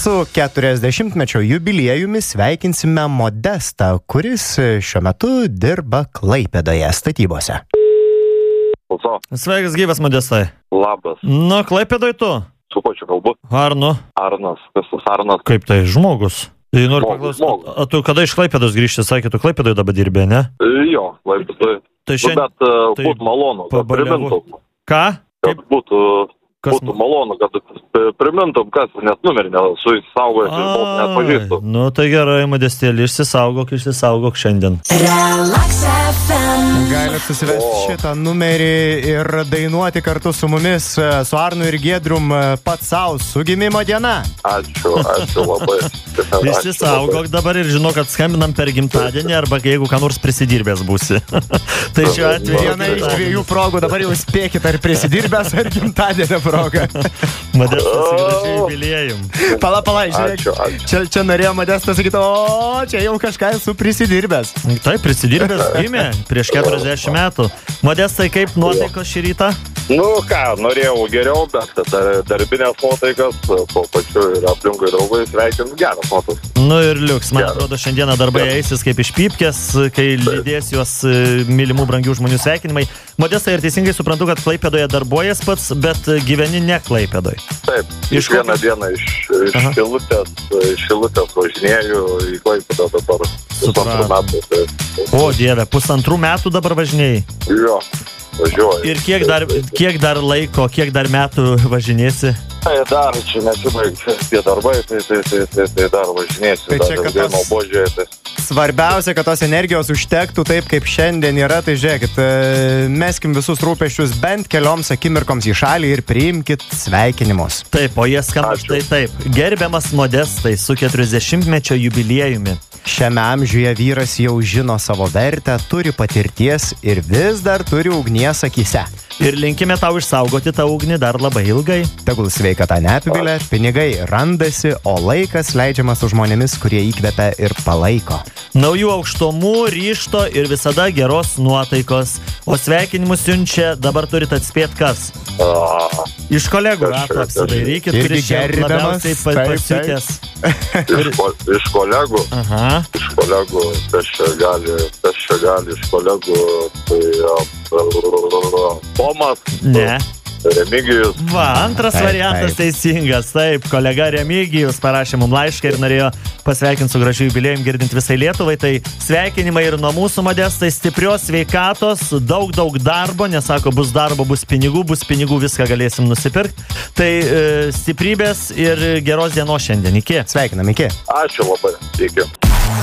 Su 40-mečio jubiliejumi sveikinsime Modestą, kuris šiuo metu dirba Klaipėdoje statybose. Sveikas gyvas, Modestai. Labas. Nu, Klaipėdoj tu? Su pačiu kalbu. Arnu. Arnas. Kas tas Arnas? Kaip tai, žmogus? Tai noriu paklausti, o tu kada iš Klaipėdos grįžti, sakė, tu Klaipėdoj dabar dirbė, ne? Jo, Klaipėdoj. Tai šiandien... Bet būtų malonu, kad primintum. Ką? Kad būtų malonu, kad primintum, kas net numerį nesu įsisaugojęs ir buvau net pažįstu. Nu, tai gerai, Modestėlį, išsisaugok šiandien. Galite susivesti šitą numerį ir dainuoti kartu su mumis, su Arnu ir Giedrium, pats savo su gimimo diena. Ačiū labai. Išsisaugok dabar ir žinok, kad skambinam per gimtadienį arba jeigu ką nors prisidirbęs būsi. Tai šiuo atveju viena iš dviejų progų, dabar jau spėkit, ar prisidirbęs, ar gimtadienio proga. Modestas gražiai jubiliejum. Pala, žiūrėk, čia norėjo Modestas sakyti, o čia jau kažką esu prisidirbęs. Taip, prisidirbęs gimė prieš 40 metų. Modestai, kaip nuotaikos šį rytą? Nu ką, norėjau geriau, bet darbinės nuotaikas, po pačiu ir aplinkui draugai sveikinu geras nuotaikas. Nu ir liuks, man atrodo, šiandieną darbai eisis kaip iš pypkės, kai lydės juos mylimų brangių žmonių sveikinimai. Modestai, ir teisingai suprantu, kad Klaipėdoje darbuojas pats, bet gyveni ne Klaipėdoj. Taip, iš vieną dieną iš Šilutės važinėjau į Klaipėdą dabar. O Dieve, 1,5 metų dabar važinėjai? Jo, važiuoju. Ir kiek dar laiko, kiek dar metų važinėsi? Tai dar čia nesibaigti tie darbai, tai dar važinėsiu. Tai čia, kad svarbiausia, kad tos energijos užtektų taip, kaip šiandien yra, tai žiūrėkit, meskim visus rūpesčius bent kelioms akimirkoms į šalį ir priimkit sveikinimus. Taip, o jie skamba štai taip. Gerbiamas Modestai, su 40-mečio jubiliejumi. Šiame amžiuje vyras jau žino savo vertę, turi patirties ir vis dar turi ugnies akyse. Ir linkime tau išsaugoti tą ugnį dar labai ilgai. Tegul sveikata neapvilia, pinigai randasi, o laikas leidžiamas su žmonėmis, kurie įkvepia ir palaiko. Naujų aukštumų, ryžto ir visada geros nuotaikos. O sveikinimus siunčia, dabar turit atspėti kas? Iš kolegų ratą apsidairykit, kuris čia labiausiai pasiutęs. Iš kolegų? Aha. Iš kolegų, kas čia gali iš kolegų, tai Tomas. Ne. Remigijus. Va, antras variantas teisingas. Taip, kolega Remigijus parašė mums laišką ir norėjo pasveikinti su gražiu jubiliejum girdint visai Lietuvai. Tai sveikinimai ir nuo mūsų, Modestai, stiprios sveikatos, daug darbo, nes sako, bus darbo, bus pinigų, viską galėsim nusipirkti. Tai stiprybės ir geros dienos šiandien. Iki. Sveikinam, iki. Ačiū labai. Iki.